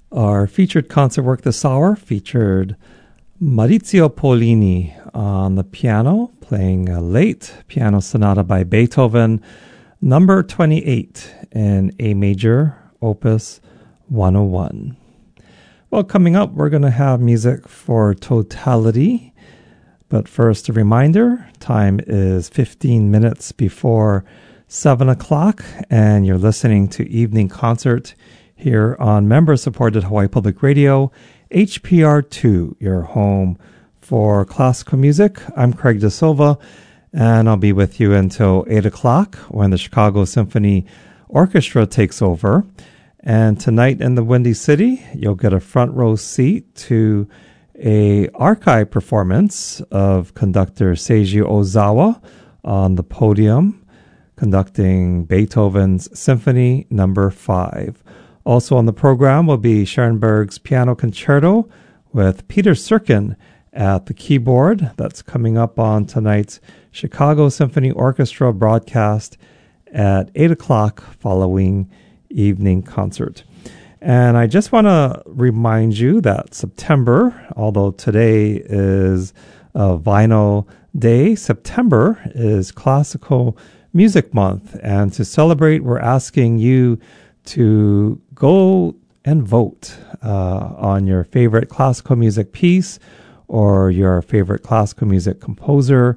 Our featured concert work this hour featured Maurizio Pollini on the piano, playing a late piano sonata by Beethoven, number 28 in A major, opus 101. Well, coming up, we're going to have music for totality. But first, a reminder, time is 15 minutes before 7 o'clock, and you're listening to Evening Concert here on member-supported Hawaii Public Radio, HPR2, your home for classical music. I'm Craig De Silva, and I'll be with you until 8 o'clock when the Chicago Symphony Orchestra takes over. And tonight in the Windy City, you'll get a front row seat to a archive performance of conductor Seiji Ozawa on the podium, conducting Beethoven's Symphony No. 5. Also on the program will be Schoenberg's Piano Concerto with Peter Serkin at the keyboard. That's coming up on tonight's Chicago Symphony Orchestra broadcast at 8 o'clock following evening concert. And I just want to remind you that September, although today is a vinyl day, September is Classical Music Month. And to celebrate, we're asking you to go and vote on your favorite classical music piece or your favorite classical music composer.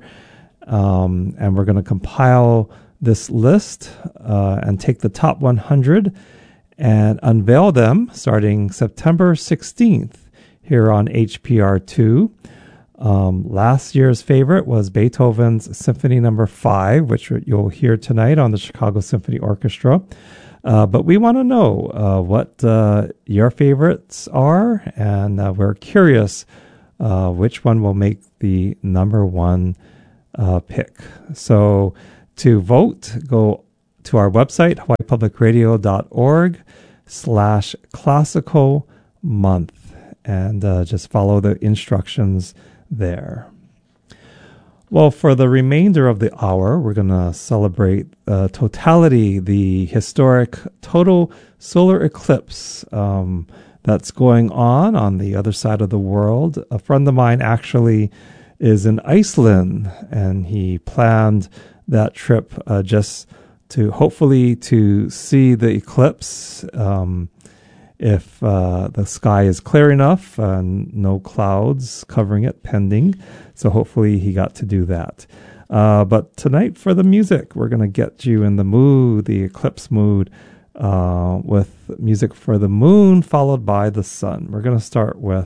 And we're going to compile this list and take the top 100 and unveil them starting September 16th here on HPR2. Last year's favorite was Beethoven's Symphony No. 5, which you'll hear tonight on the Chicago Symphony Orchestra. But we want to know what your favorites are, and we're curious which one will make the number one pick. So to vote, go to our website, hawaiipublicradio.org/classical month, and just follow the instructions there. Well, for the remainder of the hour, we're going to celebrate totality, the historic total solar eclipse that's going on the other side of the world. A friend of mine actually is in Iceland, and he planned that trip just to hopefully to see the eclipse if the sky is clear enough and no clouds covering it pending. So hopefully he got to do that. But tonight for the music, we're going to get you in the mood, the eclipse mood, with music for the moon followed by the sun. We're going to start with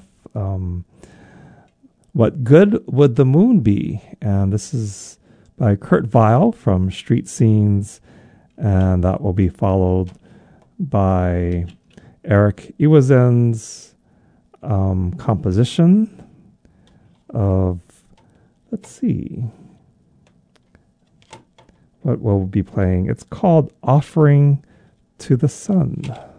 What Good Would the Moon Be? And this is by Kurt Weill from Street Scenes, and that will be followed by Eric Iwazen's composition of, let's see, what we'll be playing. It's called Offering to the Sun.